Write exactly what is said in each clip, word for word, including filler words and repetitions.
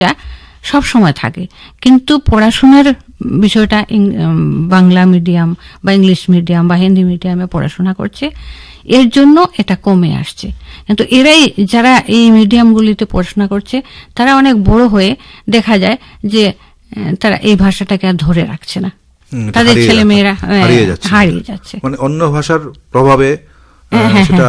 সব সময় থাকে, কিন্তু পড়াশোনার বিষয়টা বাংলা মিডিয়াম বা ইংলিশ মিডিয়াম বা হিন্দি মিডিয়ামে পড়াশোনা করছে, এর জন্য এটা কমে আসছে। কিন্তু এরাই যারা এই মিডিয়ামগুলিতে পড়াশোনা করছে তারা অনেক বড় হয়ে দেখা যায় যে তারা এই ভাষাটাকে আর ধরে রাখছে না, তাদের ছেলে মেয়েরা হারিয়ে যাচ্ছে, মানে অন্য ভাষার প্রভাবে সেটা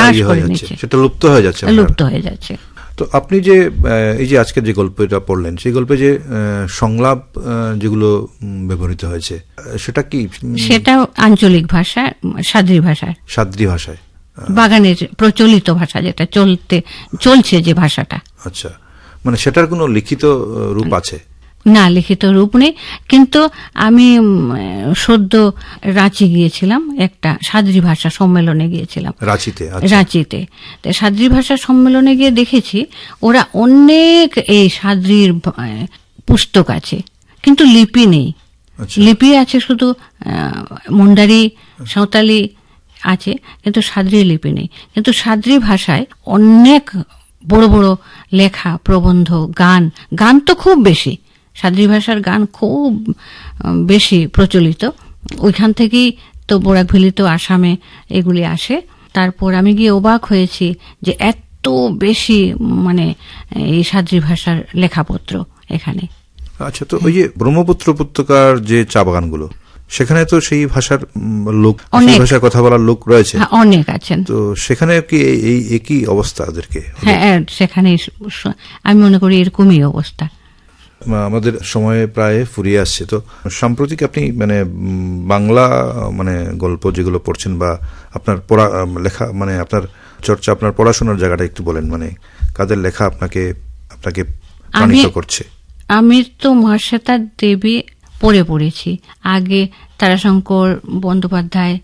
সেটা লুপ্ত হয়ে যাচ্ছে লুপ্ত হয়ে যাচ্ছে। তো আপনি যে এই যে আজকের যে গল্পটা পড়লেন, সেই গল্পে যে সংলাপ যেগুলো ব্যবহৃত হয়েছে সেটা কি? সেটা আঞ্চলিক ভাষা, সাদ্রি ভাষায়, সাদ্রি ভাষায় বাগানের প্রচলিত ভাষা, যেটা চলতে চলছে যে ভাষাটা। আচ্ছা, মানে সেটার কোনো লিখিত রূপ আছে? না, লিখিত রূপ নেই, কিন্তু আমি সদ্য রাঁচি গিয়েছিলাম, একটা সাদ্রি ভাষা সম্মেলনে গিয়েছিলাম রাঁচিতে। রাঁচিতে সাদ্রি ভাষা সম্মেলনে গিয়ে দেখেছি ওরা অনেক এই সাদ্রির পুস্তক আছে, কিন্তু লিপি নেই। লিপি আছে শুধু মুন্ডারি, সাঁওতালি আছে, কিন্তু সাদ্রি লিপি নেই। কিন্তু সাদ্রি ভাষায় অনেক বড় বড় লেখা, প্রবন্ধ, গান গান তো খুব বেশি, সাদ্রি ভাষার গান খুব বেশি প্রচলিত। ওইখান থেকেই তো বরাকভেলি তো আসামে এগুলি আসে। তারপর আমি গিয়ে অবাক হয়েছি যে এত বেশি মানে এই সাদ্রি ভাষার লেখাপত্র এখানে। আচ্ছা, তো ওই যে ব্রহ্মপুত্র উপত্যকার যে চা বাগানগুলো, সেখানে তো সেই ভাষার লোক, সেই ভাষায় কথা বলার লোক রয়েছে, অনেক আছেন। তো সেখানে কি এই একই অবস্থা ওদেরকে? হ্যাঁ, সেখানে আমি মনে করি এরকমই অবস্থা। আমাদের সময়ে প্রায় ফুরিয়ে আসছে, তো সাম্প্রতিক আপনি মানে বাংলা মানে গল্প যেগুলো পড়ছেন বা আপনার পড়া লেখা, মানে আপনার চর্চা, আপনার পড়াশোনার জায়গাটা একটু বলেন, মানে কাদের লেখা আপনাকে আপনাকে প্রাণিত করছে? আমি তো মহাশ্বেতা দেবী পড়ে পড়েছি, আগে তারাশঙ্কর বন্দ্যোপাধ্যায়,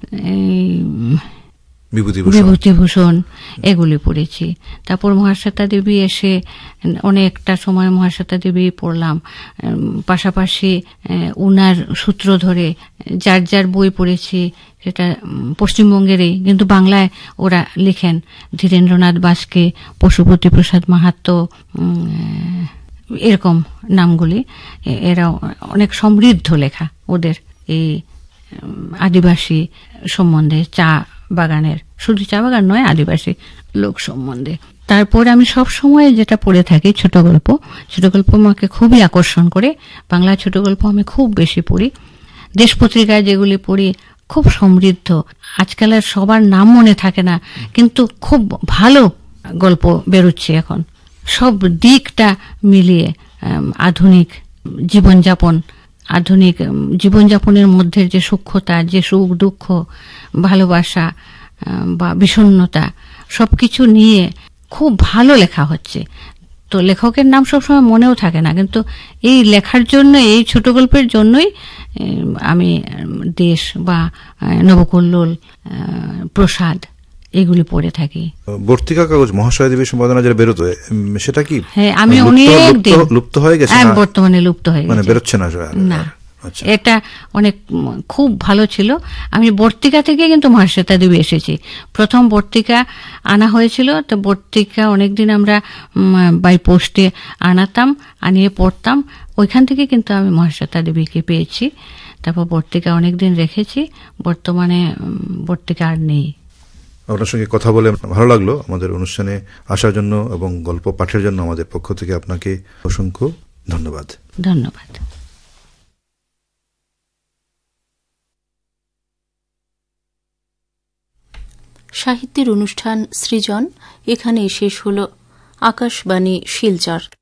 বিভূতিভূষণ এগুলি পড়েছি। তারপর মহাশ্বেতা দেবী এসে অনেকটা সময় মহাশ্বেতা দেবী পড়লাম, পাশাপাশি উনার সূত্র ধরে যার যার বই পড়েছি, সেটা পশ্চিমবঙ্গেরই, কিন্তু বাংলায় ওরা লিখেন, ধীরেন্দ্রনাথ বাস্কে, পশুপতি প্রসাদ মাহাতো, এরকম নামগুলি। এরা অনেক সমৃদ্ধ লেখা ওদের এই আদিবাসী সম্বন্ধে, চা বাগানের, শুধু চা বাগান নয়, আদিবাসী লোক সম্বন্ধে। তারপর আমি সব সময় যেটা পড়ে থাকি ছোট গল্প। ছোট গল্প আমাকে খুবই আকর্ষণ করে, বাংলা ছোট গল্প আমি খুব বেশি পড়ি। দেশ পত্রিকায় যেগুলি পড়ি খুব সমৃদ্ধ, আজকাল আর সবার নাম মনে থাকে না, কিন্তু খুব ভালো গল্প বেরোচ্ছে এখন, সব দিকটা মিলিয়ে। আধুনিক জীবনযাপন, আধুনিক জীবনযাপনের মধ্যে যে সূক্ষ্মতা, যে সুখ দুঃখ, ভালোবাসা বা বিষণ্ণতা, সবকিছু নিয়ে খুব ভালো লেখা হচ্ছে। তো লেখকের নাম সবসময় মনেও থাকে না, কিন্তু এই লেখার জন্য, এই ছোট গল্পের জন্যই আমি দেশ বা নবকল্লোল, প্রসাদ এগুলি পড়ে থাকি। বর্তিকা কাগজ মহাশয় দেবী সম্পাদনা যেটা বেরোতো, সেটা কি? হ্যাঁ, আমি অনেক দিন লুপ্ত হয়ে গেছে, বর্তমানে লুপ্ত হয়ে গেছে, মানে বেরোচ্ছে না না। এটা অনেক খুব ভালো ছিল। আমি বর্তিকা থেকে কিন্তু মহাশ্বেতা দেবী এসেছি, প্রথম বর্তিকা আনা হয়েছিল। তো বর্তিকা অনেকদিন আমরা বাই পোস্টে আনাতাম, আনিয়ে পড়তাম, ওইখান থেকে কিন্তু আমি মহাশ্বেতা দেবীকে পেয়েছি। তারপর বর্তিকা অনেকদিন রেখেছি, বর্তমানে বর্তিকা আর নেই। আপনার সঙ্গে কথা বলে ভালো লাগলো। আমাদের অনুষ্ঠানে আসার জন্য এবং গল্প পাঠের জন্য আমাদের পক্ষ থেকে আপনাকে অসংখ্য ধন্যবাদ। ধন্যবাদ। সাহিত্যের অনুষ্ঠান সৃজন এখানেই শেষ হল। আকাশবাণী শিলচর।